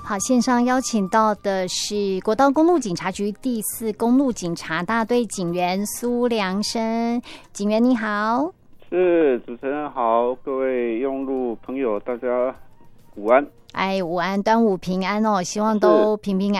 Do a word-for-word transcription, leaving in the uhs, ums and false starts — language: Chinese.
好，线上邀请到的是国道公路警察局第四公路警察大队警员苏良生，警员你好。 是，主持人好，各位用路朋友大家午安。 哎，午安，端午平安哦，希望都平平安安。